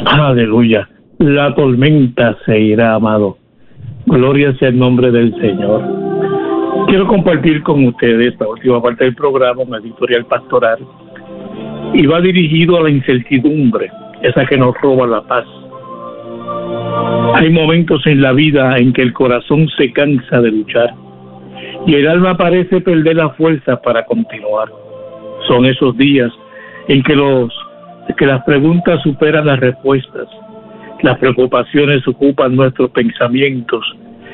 Aleluya. La tormenta se irá, amado. Gloria sea el nombre del Señor. Quiero compartir con ustedes la última parte del programa, una editorial pastoral, y va dirigido a la incertidumbre, esa que nos roba la paz. Hay momentos en la vida en que el corazón se cansa de luchar y el alma parece perder la fuerza para continuar. Son esos días en que las preguntas superan las respuestas, las preocupaciones ocupan nuestros pensamientos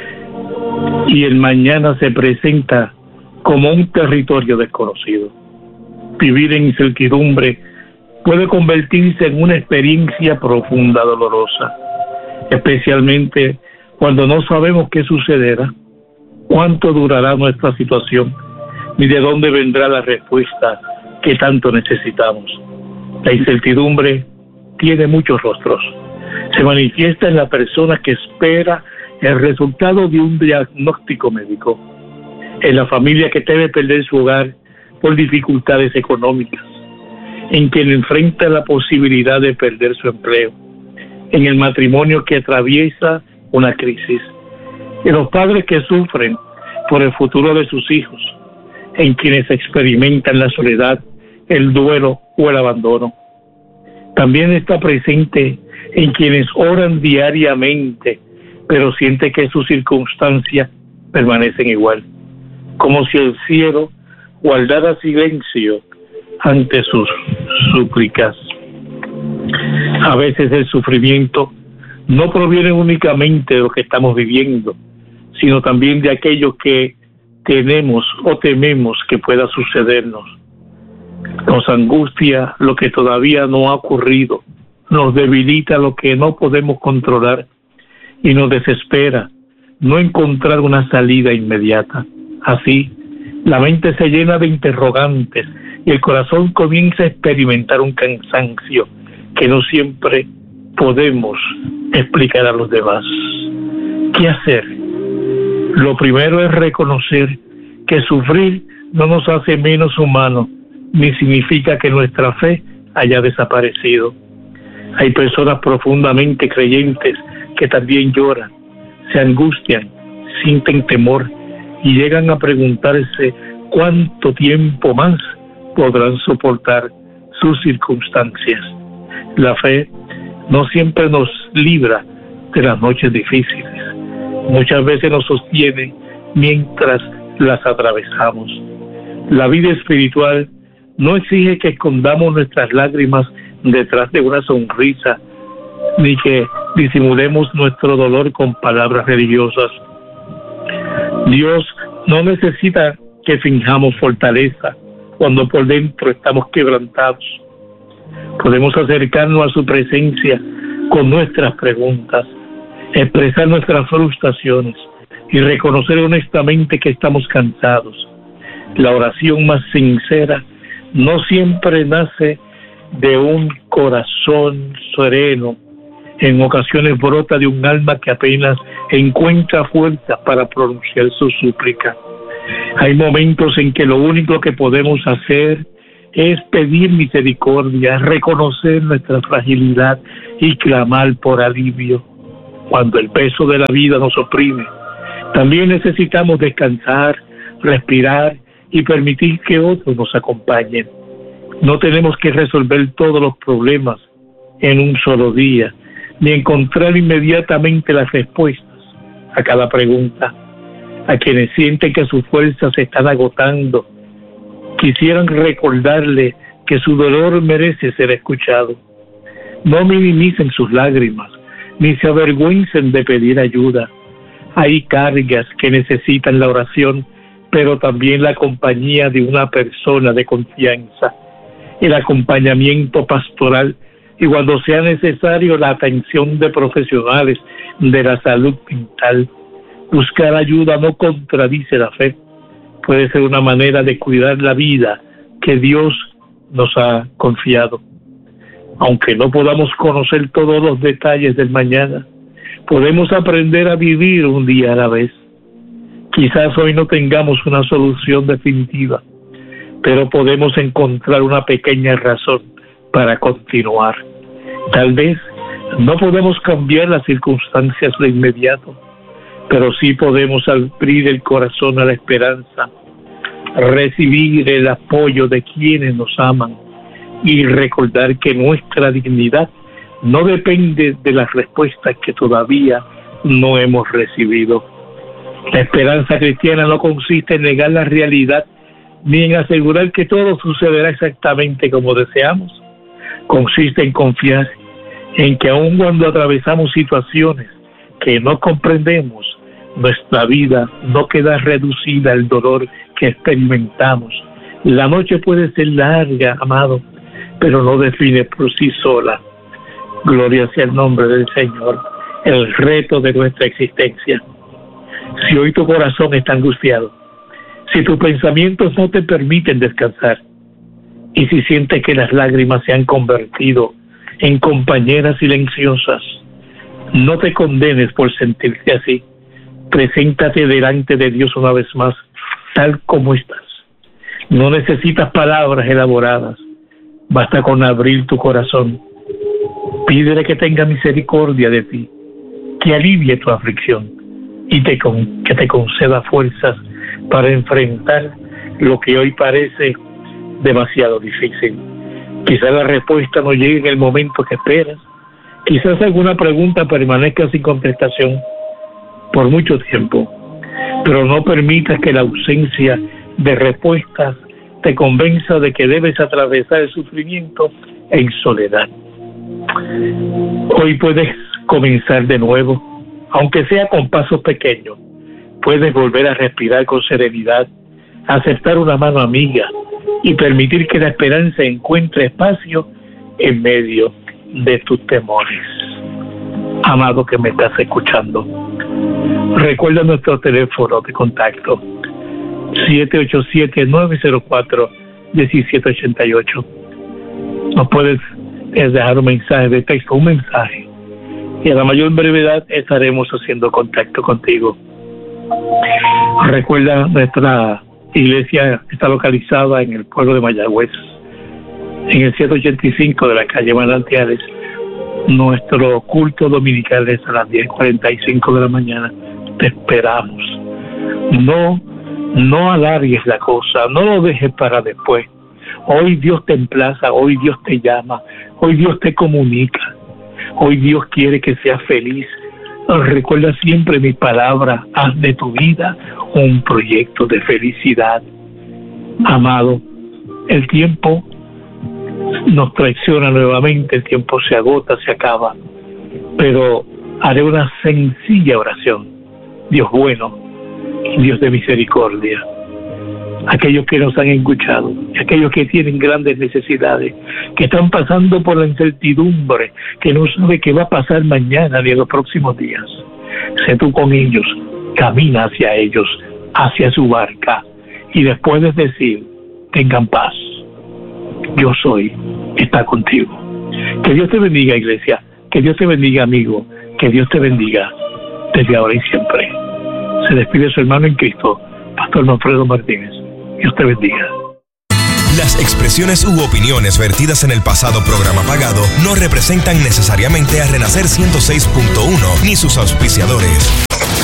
y el mañana se presenta como un territorio desconocido. Vivir en incertidumbre puede convertirse en una experiencia profunda, dolorosa, especialmente cuando no sabemos qué sucederá, cuánto durará nuestra situación, ni de dónde vendrá la respuesta que tanto necesitamos. La incertidumbre tiene muchos rostros. Se manifiesta en la persona que espera el resultado de un diagnóstico médico, en la familia que teme perder su hogar por dificultades económicas, en quien enfrenta la posibilidad de perder su empleo, en el matrimonio que atraviesa una crisis, en los padres que sufren por el futuro de sus hijos, en quienes experimentan la soledad, el duelo o el abandono. También está presente en quienes oran diariamente, pero siente que sus circunstancias permanecen igual, como si el cielo guardara silencio ante sus súplicas. A veces el sufrimiento no proviene únicamente de lo que estamos viviendo, sino también de aquello que tenemos o tememos que pueda sucedernos. Nos angustia lo que todavía no ha ocurrido, nos debilita lo que no podemos controlar y nos desespera no encontrar una salida inmediata. Así, la mente se llena de interrogantes y el corazón comienza a experimentar un cansancio que no siempre podemos explicar a los demás. ¿Qué hacer? Lo primero es reconocer que sufrir no nos hace menos humanos, ni significa que nuestra fe haya desaparecido. Hay personas profundamente creyentes que también lloran, se angustian, sienten temor y llegan a preguntarse cuánto tiempo más podrán soportar sus circunstancias. La fe no siempre nos libra de las noches difíciles. Muchas veces nos sostiene mientras las atravesamos. La vida espiritual no exige que escondamos nuestras lágrimas detrás de una sonrisa, ni que disimulemos nuestro dolor con palabras religiosas. Dios no necesita que finjamos fortaleza cuando por dentro estamos quebrantados. Podemos acercarnos a su presencia con nuestras preguntas, expresar nuestras frustraciones y reconocer honestamente que estamos cansados. La oración más sincera no siempre nace de un corazón sereno. En ocasiones brota de un alma que apenas encuentra fuerza para pronunciar su súplica. Hay momentos en que lo único que podemos hacer es pedir misericordia, reconocer nuestra fragilidad y clamar por alivio. Cuando el peso de la vida nos oprime, también necesitamos descansar, respirar y permitir que otros nos acompañen. No tenemos que resolver todos los problemas en un solo día, ni encontrar inmediatamente las respuestas a cada pregunta. A quienes sienten que sus fuerzas se están agotando, quisieran recordarle que su dolor merece ser escuchado. No minimicen sus lágrimas, ni se avergüencen de pedir ayuda. Hay cargas que necesitan la oración, pero también la compañía de una persona de confianza, el acompañamiento pastoral y cuando sea necesario la atención de profesionales de la salud mental. Buscar ayuda no contradice la fe. Puede ser una manera de cuidar la vida que Dios nos ha confiado. Aunque no podamos conocer todos los detalles del mañana, podemos aprender a vivir un día a la vez. Quizás hoy no tengamos una solución definitiva, pero podemos encontrar una pequeña razón para continuar. Tal vez No podemos cambiar las circunstancias de inmediato, pero sí podemos abrir el corazón a la esperanza, recibir el apoyo de quienes nos aman y recordar que nuestra dignidad no depende de las respuestas que todavía no hemos recibido. La esperanza cristiana no consiste en negar la realidad ni en asegurar que todo sucederá exactamente como deseamos. Consiste en confiar en que aun cuando atravesamos situaciones que no comprendemos, nuestra vida no queda reducida al dolor que experimentamos. La noche puede ser larga, amado, pero no define por sí sola. Gloria sea el nombre del Señor, el reto de nuestra existencia. Si hoy tu corazón está angustiado, si tus pensamientos no te permiten descansar, y si sientes que las lágrimas se han convertido en compañeras silenciosas, no te condenes por sentirte así. Preséntate delante de Dios una vez más, tal como estás. No necesitas palabras elaboradas, basta con abrir tu corazón. Pídele que tenga misericordia de ti, que alivie tu aflicción y que te conceda fuerzas para enfrentar lo que hoy parece demasiado difícil. Quizás la respuesta no llegue en el momento que esperas, quizás alguna pregunta permanezca sin contestación por mucho tiempo, pero no permitas que la ausencia de respuestas te convenza de que debes atravesar el sufrimiento en soledad. Hoy puedes comenzar de nuevo, aunque sea con pasos pequeños. Puedes volver a respirar con serenidad, aceptar una mano amiga y permitir que la esperanza encuentre espacio en medio de tus temores. Amado que me estás escuchando, recuerda nuestro teléfono de contacto 787-904-1788. Nos puedes dejar un mensaje de texto, un mensaje, y a la mayor brevedad estaremos haciendo contacto contigo. Recuerda, nuestra iglesia está localizada en el pueblo de Mayagüez, en el 185 de la calle Manantiales. Nuestro culto dominical es a las 10:45 de la mañana. Te esperamos. No alargues la cosa, no lo dejes para después. Hoy Dios te emplaza, hoy Dios te llama, hoy Dios te comunica, hoy Dios quiere que seas feliz. Recuerda siempre mi palabra, haz de tu vida un proyecto de felicidad. Amado, el tiempo nos traiciona nuevamente, el tiempo se agota, se acaba, pero haré una sencilla oración. Dios bueno, Dios de misericordia, aquellos que nos han escuchado, aquellos que tienen grandes necesidades, que están pasando por la incertidumbre, que no sabe qué va a pasar mañana ni en los próximos días. Sé tú con ellos, camina hacia ellos, hacia su barca, y después de decir, tengan paz, yo soy, está contigo. Que Dios te bendiga, iglesia, que Dios te bendiga, amigo, que Dios te bendiga desde ahora y siempre. Se despide su hermano en Cristo, Pastor Manfredo Martínez. Dios te bendiga. Las expresiones u opiniones vertidas en el pasado programa pagado no representan necesariamente a Renacer 106.1 ni sus auspiciadores.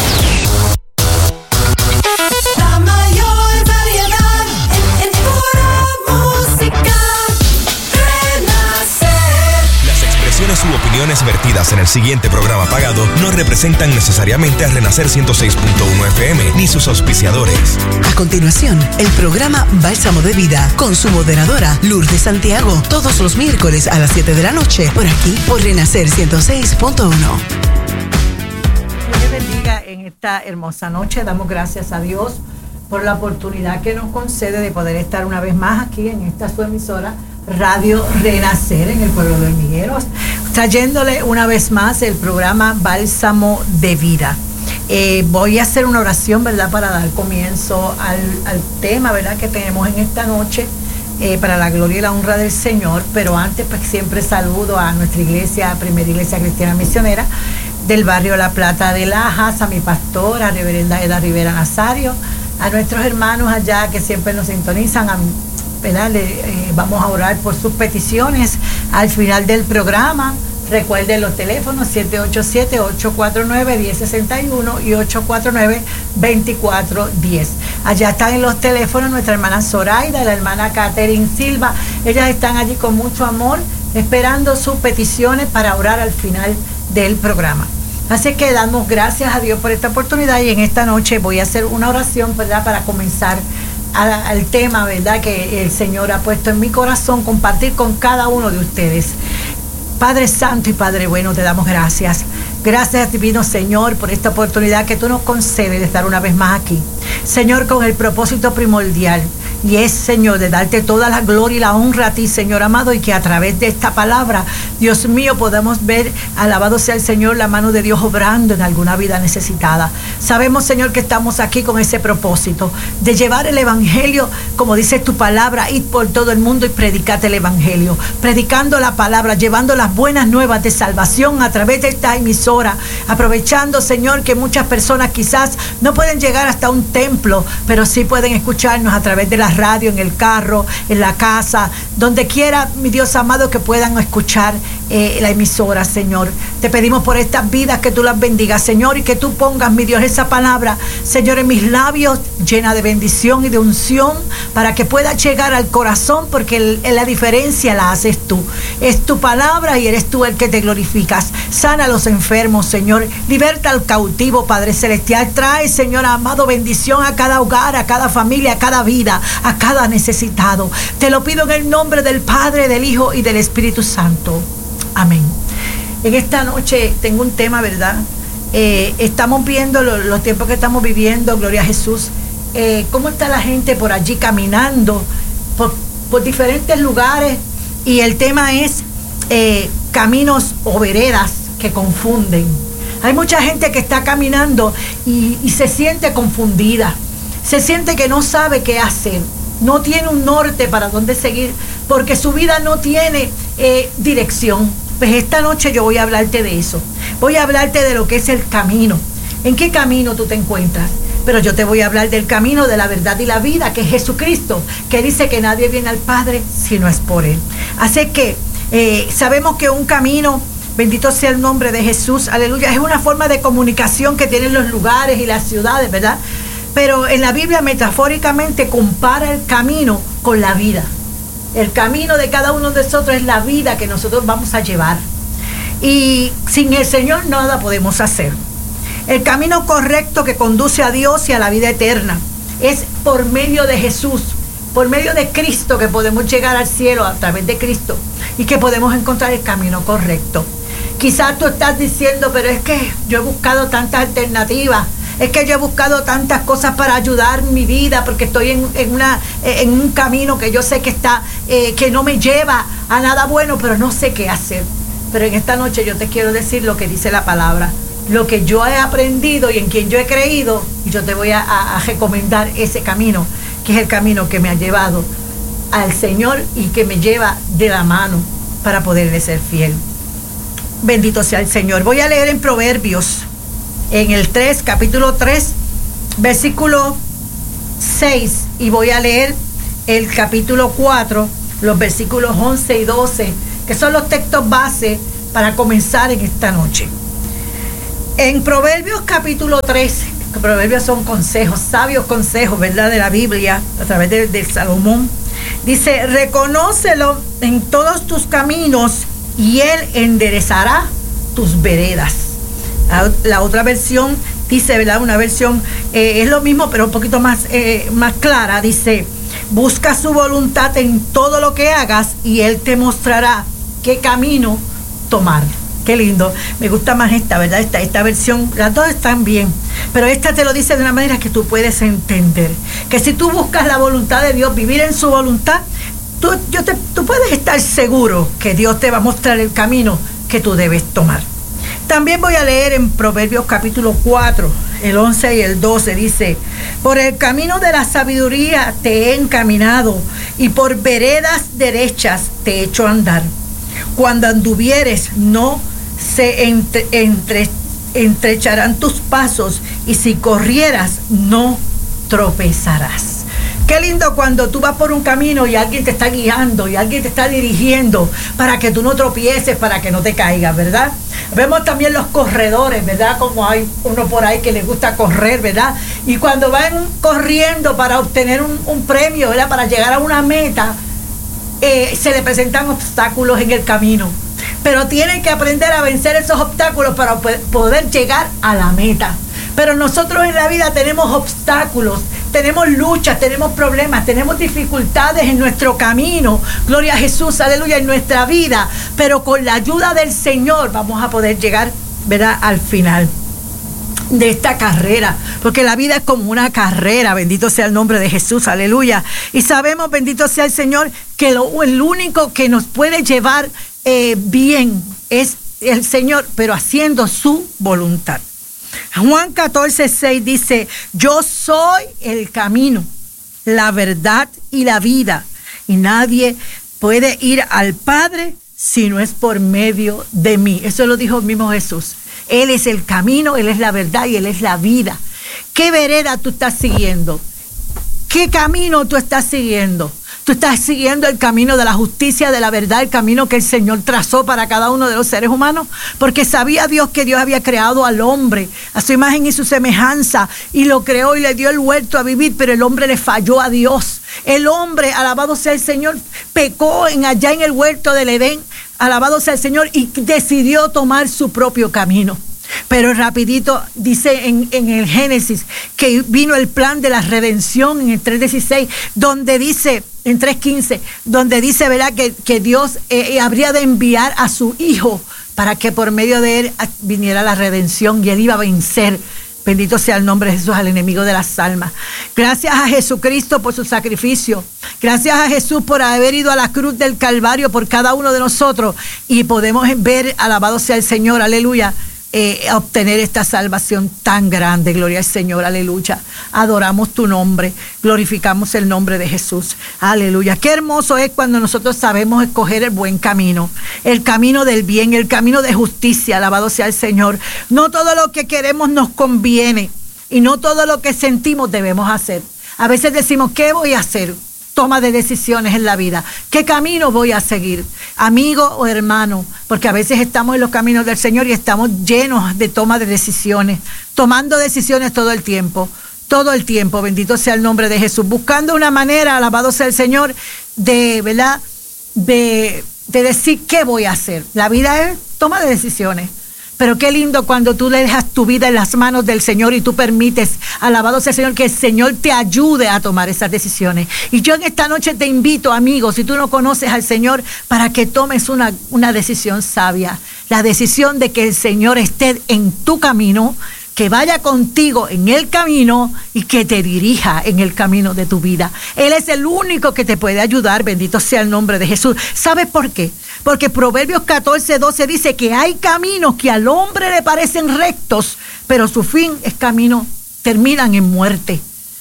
La mayor variedad en pura música. Renacer. Las expresiones u opiniones vertidas en el siguiente programa pagado no representan necesariamente a Renacer 106.1 FM ni sus auspiciadores. A continuación, el programa Bálsamo de Vida con su moderadora Lourdes Santiago, todos los miércoles a las 7 de la noche, por aquí, por Renacer 106.1. Dios le bendiga en esta hermosa noche. Damos gracias a Dios por la oportunidad que nos concede de poder estar una vez más aquí en esta su emisora Radio Renacer en el pueblo de Hormigueros, trayéndole una vez más el programa Bálsamo de Vida. Voy a hacer una oración, ¿verdad?, para dar comienzo al tema, ¿verdad?, que tenemos en esta noche, para la gloria y la honra del Señor. Pero antes, pues siempre saludo a nuestra iglesia, Primera Iglesia Cristiana Misionera del barrio La Plata de Lajas, a mi pastora, reverenda Eda Rivera Nazario, a nuestros hermanos allá que siempre nos sintonizan, ¿verdad? Vamos a orar por sus peticiones al final del programa. Recuerden los teléfonos 787-849-1061 y 849-2410. Allá están en los teléfonos nuestra hermana Zoraida, la hermana Catherine Silva. Ellas están allí con mucho amor, esperando sus peticiones para orar al final del programa. Así que damos gracias a Dios por esta oportunidad, y en esta noche voy a hacer una oración, ¿verdad?, para comenzar al tema, ¿verdad?, que el Señor ha puesto en mi corazón compartir con cada uno de ustedes. Padre Santo y Padre Bueno, te damos gracias. Gracias, Divino Señor, por esta oportunidad que tú nos concedes de estar una vez más aquí. Señor, con el propósito primordial, y es, Señor, de darte toda la gloria y la honra a ti, Señor amado, y que a través de esta palabra, Dios mío, podamos ver, alabado sea el Señor, la mano de Dios obrando en alguna vida necesitada. Sabemos, Señor, que estamos aquí con ese propósito, de llevar el Evangelio, como dice tu palabra, ir por todo el mundo y predicarte el Evangelio, predicando la palabra, llevando las buenas nuevas de salvación a través de esta emisora, aprovechando, Señor, que muchas personas quizás no pueden llegar hasta un templo, pero sí pueden escucharnos a través de la radio, en el carro, en la casa, donde quiera, mi Dios amado, que puedan escuchar la emisora, Señor. Te pedimos por estas vidas que tú las bendigas, Señor, y que tú pongas, mi Dios, esa palabra, Señor, en mis labios, llena de bendición y de unción, para que pueda llegar al corazón, porque la diferencia la haces tú. Es tu palabra y eres tú el que te glorificas. Sana a los enfermos, Señor. Liberta al cautivo, Padre Celestial. Trae, Señor amado, bendición a cada hogar, a cada familia, a cada vida, a cada necesitado. Te lo pido en el nombre del Padre, del Hijo y del Espíritu Santo. Amén. En esta noche tengo un tema, ¿verdad? Estamos viendo los tiempos que estamos viviendo, gloria a Jesús. Cómo está la gente por allí caminando por diferentes lugares, y el tema es caminos o veredas que confunden. Hay mucha gente que está caminando y se siente confundida, se siente que no sabe qué hacer, no tiene un norte para dónde seguir, porque su vida no tiene dirección. Pues esta noche yo voy a hablarte de eso. Voy a hablarte de lo que es el camino. ¿En qué camino tú te encuentras? Pero yo te voy a hablar del camino de la verdad y la vida, que es Jesucristo, que dice que nadie viene al Padre si no es por Él. Así que sabemos que un camino, bendito sea el nombre de Jesús, aleluya, es una forma de comunicación que tienen los lugares y las ciudades, ¿verdad? Pero en la Biblia metafóricamente compara el camino con la vida. El camino de cada uno de nosotros es la vida que nosotros vamos a llevar. Y sin el Señor nada podemos hacer. El camino correcto que conduce a Dios y a la vida eterna es por medio de Jesús, por medio de Cristo, que podemos llegar al cielo a través de Cristo, y que podemos encontrar el camino correcto. Quizás tú estás diciendo, pero es que yo he buscado tantas alternativas, es que yo he buscado tantas cosas para ayudar mi vida, porque estoy en un camino que yo sé que que no me lleva a nada bueno, pero no sé qué hacer. Pero en esta noche yo te quiero decir lo que dice la palabra, lo que yo he aprendido y en quien yo he creído, y yo te voy a recomendar ese camino, que es el camino que me ha llevado al Señor y que me lleva de la mano para poderle ser fiel. Bendito sea el Señor. Voy a leer en Proverbios, en el capítulo 3, versículo 6, y voy a leer el capítulo 4, los versículos 11 y 12, que son los textos base para comenzar en esta noche. En Proverbios capítulo 3, que Proverbios son consejos, sabios consejos, ¿verdad?, de la Biblia, a través de Salomón, dice: reconócelo en todos tus caminos y Él enderezará tus veredas. La otra versión dice, ¿verdad?, una versión, es lo mismo, pero un poquito más clara, dice: busca su voluntad en todo lo que hagas y Él te mostrará qué camino tomar. Qué lindo, me gusta más esta, ¿verdad? Esta versión, las dos están bien, pero esta te lo dice de una manera que tú puedes entender, que si tú buscas la voluntad de Dios, vivir en su voluntad, tú puedes estar seguro que Dios te va a mostrar el camino que tú debes tomar. También voy a leer en Proverbios capítulo 4, el 11 y el 12, dice: por el camino de la sabiduría te he encaminado y por veredas derechas te he hecho andar. Cuando anduvieres no se estrecharán tus pasos, y si corrieras no tropezarás. Qué lindo cuando tú vas por un camino y alguien te está guiando y alguien te está dirigiendo para que tú no tropieces, para que no te caigas, ¿verdad? Vemos también los corredores, ¿verdad? Como hay uno por ahí que le gusta correr, ¿verdad? Y cuando van corriendo para obtener un premio, ¿verdad? Para llegar a una meta, se le presentan obstáculos en el camino. Pero tienen que aprender a vencer esos obstáculos para poder llegar a la meta. Pero nosotros en la vida tenemos obstáculos, tenemos luchas, tenemos problemas, tenemos dificultades en nuestro camino. Gloria a Jesús, aleluya, en nuestra vida. Pero con la ayuda del Señor vamos a poder llegar, ¿verdad?, al final de esta carrera, porque la vida es como una carrera. Bendito sea el nombre de Jesús, aleluya. Y sabemos, bendito sea el Señor, que el único que nos puede llevar bien es el Señor, pero haciendo su voluntad. Juan 14:6 dice: yo soy el camino, la verdad y la vida, y nadie puede ir al Padre si no es por medio de mí. Eso lo dijo el mismo Jesús. Él es el camino, Él es la verdad y Él es la vida. ¿Qué vereda tú estás siguiendo? ¿Qué camino tú estás siguiendo? Tú estás siguiendo el camino de la justicia, de la verdad, el camino que el Señor trazó para cada uno de los seres humanos, porque sabía Dios que Dios había creado al hombre a su imagen y su semejanza, y lo creó y le dio el huerto a vivir, pero el hombre le falló a Dios. El hombre, alabado sea el Señor, pecó allá en el huerto del Edén, alabado sea el Señor, y decidió tomar su propio camino. Pero rapidito dice en el Génesis que vino el plan de la redención en el 3:16, donde dice, en 3:15, donde dice, ¿verdad?, que Dios habría de enviar a su Hijo para que por medio de él viniera la redención y él iba a vencer. Bendito sea el nombre de Jesús, al enemigo de las almas. Gracias a Jesucristo por su sacrificio. Gracias a Jesús por haber ido a la cruz del Calvario por cada uno de nosotros. Y podemos ver, alabado sea el Señor, aleluya, obtener esta salvación tan grande. Gloria al Señor, aleluya. Adoramos tu nombre, glorificamos el nombre de Jesús, aleluya. Qué hermoso es cuando nosotros sabemos escoger el buen camino, el camino del bien, el camino de justicia. Alabado sea el Señor. No todo lo que queremos nos conviene y no todo lo que sentimos debemos hacer. A veces decimos, ¿qué voy a hacer? Toma de decisiones en la vida. ¿Qué camino voy a seguir? Amigo o hermano, porque a veces estamos en los caminos del Señor y estamos llenos de toma de decisiones, tomando decisiones todo el tiempo, bendito sea el nombre de Jesús, buscando una manera, alabado sea el Señor, de, ¿verdad?, de decir qué voy a hacer. La vida es toma de decisiones. Pero qué lindo cuando tú le dejas tu vida en las manos del Señor y tú permites, alabado sea el Señor, que el Señor te ayude a tomar esas decisiones. Y yo en esta noche te invito, amigos, si tú no conoces al Señor, para que tomes una decisión sabia. La decisión de que el Señor esté en tu camino, que vaya contigo en el camino y que te dirija en el camino de tu vida. Él es el único que te puede ayudar, bendito sea el nombre de Jesús. ¿Sabes por qué? Porque Proverbios 14:12 dice que hay caminos que al hombre le parecen rectos, pero su fin es camino, terminan en muerte.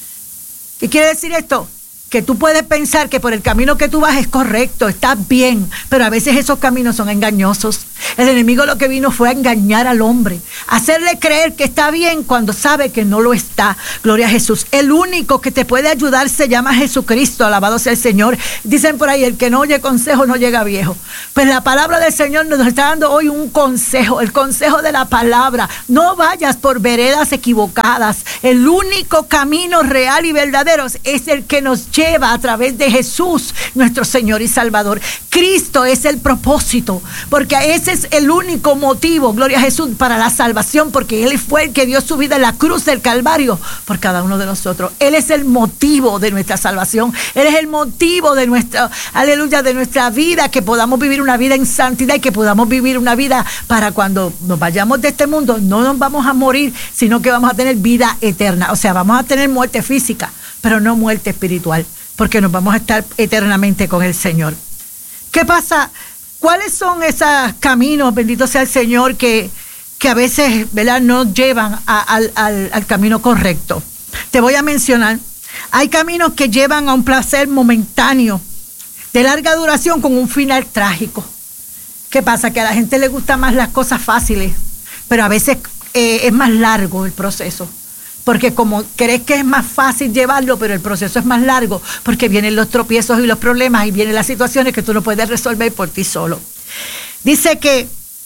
¿Qué quiere decir esto? Que tú puedes pensar que por el camino que tú vas es correcto, estás bien, pero a veces esos caminos son engañosos. El enemigo lo que vino fue a engañar al hombre, hacerle creer que está bien cuando sabe que no lo está. Gloria a Jesús. El único que te puede ayudar se llama Jesucristo, alabado sea el Señor. Dicen por ahí, el que no oye consejo no llega viejo. Pues la palabra del Señor nos está dando hoy un consejo, el consejo de la palabra. No vayas por veredas equivocadas. El único camino real y verdadero es el que nos lleva a través de Jesús, nuestro Señor y Salvador. Cristo es el propósito, porque ese es el único motivo, gloria a Jesús, para la salvación, porque Él fue el que dio su vida en la cruz del Calvario por cada uno de nosotros. Él es el motivo de nuestra salvación. Él es el motivo de nuestra, aleluya, de nuestra vida, que podamos vivir una vida en santidad y que podamos vivir una vida para cuando nos vayamos de este mundo, no nos vamos a morir, sino que vamos a tener vida eterna. O sea, vamos a tener muerte física, pero no muerte espiritual, porque nos vamos a estar eternamente con el Señor. ¿Qué pasa? ¿Cuáles son esos caminos, bendito sea el Señor, que a veces, ¿verdad?, nos llevan al camino correcto? Te voy a mencionar. Hay caminos que llevan a un placer momentáneo, de larga duración, con un final trágico. ¿Qué pasa? Que a la gente le gustan más las cosas fáciles, pero a veces es más largo el proceso. porque como crees que es más fácil llevarlo, pero el proceso es más largo, porque vienen los tropiezos y los problemas y vienen las situaciones que tú no puedes resolver por ti solo. Dice que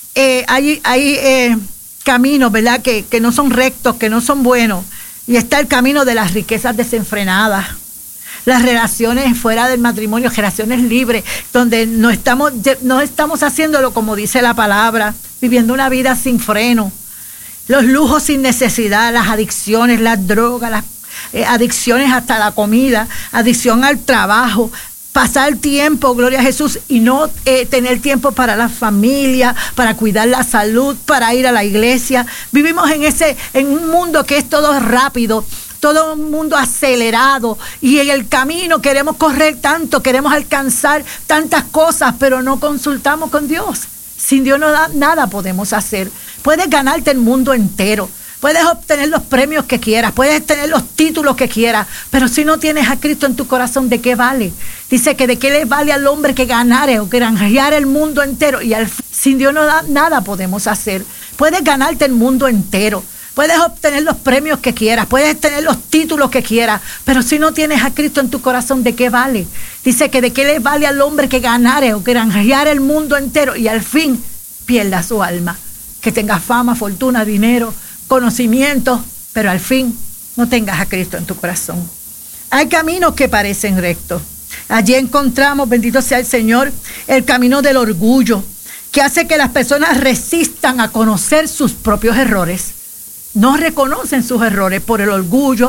hay caminos, ¿verdad?, que no son rectos, que no son buenos, y está el camino de las riquezas desenfrenadas, las relaciones fuera del matrimonio, relaciones libres, donde no estamos haciéndolo como dice la palabra, viviendo una vida sin freno, los lujos sin necesidad, las adicciones, las drogas, las adicciones hasta la comida, adicción al trabajo, pasar tiempo, gloria a Jesús, y no tener tiempo para la familia, para cuidar la salud, para ir a la iglesia. Vivimos en un mundo que es todo rápido, todo un mundo acelerado, y en el camino queremos correr tanto, queremos alcanzar tantas cosas, pero no consultamos con Dios. Sin Dios nada podemos hacer. Puedes ganarte el mundo entero, puedes obtener los premios que quieras, puedes tener los títulos que quieras, pero si no tienes a Cristo en tu corazón, ¿de qué vale? Dice que de qué le vale al hombre que ganare o granjear el mundo entero, y sin Dios nada podemos hacer. Puedes ganarte el mundo entero, puedes obtener los premios que quieras, puedes tener los títulos que quieras, pero si no tienes a Cristo en tu corazón, ¿de qué vale? Dice que de qué le vale al hombre que ganare o granjear el mundo entero y al fin pierda su alma. Que tengas fama, fortuna, dinero, conocimiento, pero al fin no tengas a Cristo en tu corazón. Hay caminos que parecen rectos. Allí encontramos, bendito sea el Señor, el camino del orgullo, que hace que las personas resistan a conocer sus propios errores. No reconocen sus errores por el orgullo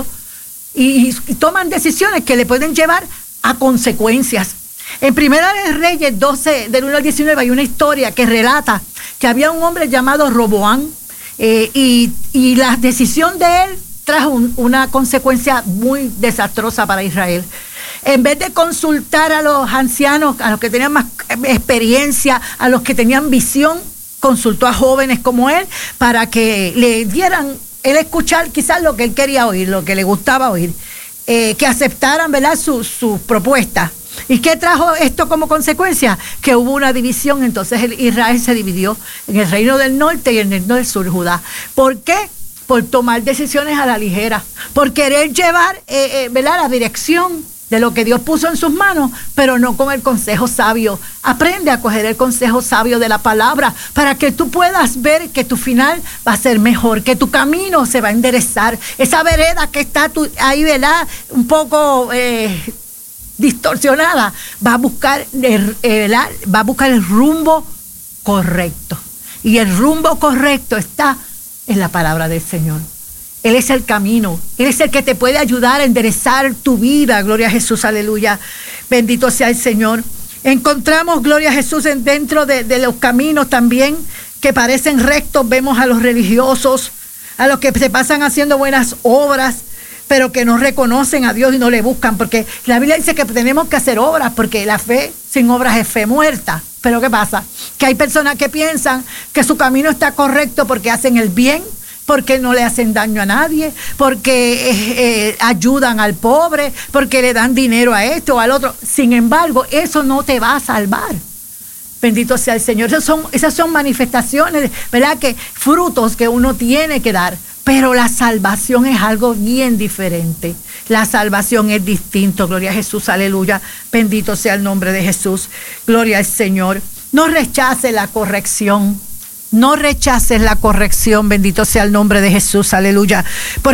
y toman decisiones que le pueden llevar a consecuencias. En Primera de Reyes 12, del 1 al 19, hay una historia que relata que había un hombre llamado Roboán y la decisión de él trajo una consecuencia muy desastrosa para Israel. En vez de consultar a los ancianos, a los que tenían más experiencia, a los que tenían visión, consultó a jóvenes como él para que le dieran, él escuchar quizás lo que él quería oír, lo que le gustaba oír, que aceptaran, ¿verdad?, su propuesta. ¿Y qué trajo esto como consecuencia? Que hubo una división, entonces Israel se dividió en el reino del norte y en el reino del sur, Judá. ¿Por qué? Por tomar decisiones a la ligera, por querer llevar ¿verdad?, la dirección de lo que Dios puso en sus manos, pero no con el consejo sabio. Aprende a coger el consejo sabio de la palabra para que tú puedas ver que tu final va a ser mejor, que tu camino se va a enderezar. Esa vereda que está ahí, ¿verdad?, un poco distorsionada, va a buscar el rumbo correcto. Y el rumbo correcto está en la palabra del Señor. Él es el camino, Él es el que te puede ayudar a enderezar tu vida. Gloria a Jesús, aleluya. Bendito sea el Señor. Encontramos, gloria a Jesús, dentro de los caminos también que parecen rectos. Vemos a los religiosos, a los que se pasan haciendo buenas obras, pero que no reconocen a Dios y no le buscan, porque la Biblia dice que tenemos que hacer obras, porque la fe sin obras es fe muerta. Pero ¿qué pasa? Que hay personas que piensan que su camino está correcto porque hacen el bien, porque no le hacen daño a nadie, porque ayudan al pobre, porque le dan dinero a esto o al otro. Sin embargo, eso no te va a salvar. Bendito sea el Señor. Esas son manifestaciones, ¿verdad?, que frutos que uno tiene que dar. Pero la salvación es algo bien diferente. La salvación es distinto. Gloria a Jesús, aleluya. Bendito sea el nombre de Jesús. Gloria al Señor. No rechaces la corrección. No rechaces la corrección. Bendito sea el nombre de Jesús, aleluya. Porque